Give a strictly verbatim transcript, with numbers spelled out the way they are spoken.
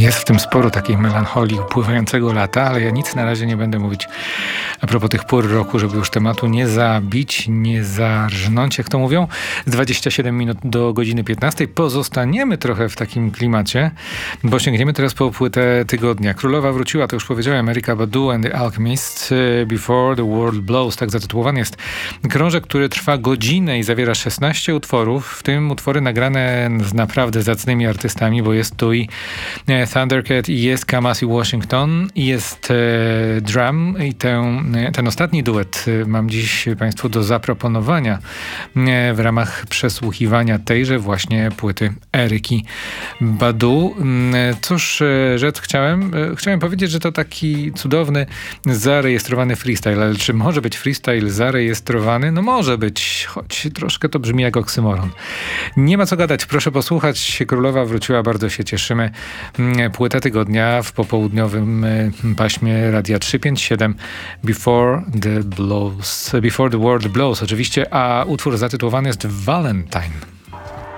Jest w tym sporo takiej melancholii upływającego lata, ale ja nic na razie nie będę mówić a propos tych pór roku, żeby już tematu nie zabić, nie zarżnąć, jak to mówią. dwadzieścia siedem minut do godziny piętnastej. Pozostaniemy trochę w takim klimacie, bo sięgniemy teraz po płytę tygodnia. Królowa wróciła, to już powiedziałem, Erykah Badu and the Alchemist, Before the World Blows, tak zatytułowany jest krążek, który trwa godzinę i zawiera szesnaście utworów, w tym utwory nagrane z naprawdę zacnymi artystami, bo jest tu i Thundercat, i jest Kamasi Washington, i jest e, Drum, i ten, ten ostatni duet mam dziś Państwu do zaproponowania e, w ramach przesłuchiwania tejże właśnie płyty Eryki Badu. E, cóż e, rzec chciałem? E, chciałem powiedzieć, że to taki cudowny, zarejestrowany freestyle, ale czy może być freestyle zarejestrowany? No może być, choć troszkę to brzmi jak oksymoron. Nie ma co gadać, proszę posłuchać. Królowa wróciła, bardzo się cieszymy. Płyta tygodnia w popołudniowym paśmie Radia trzysta pięćdziesiąt siedem, Before the Blows, Before the World Blows oczywiście, a utwór zatytułowany jest Valentine.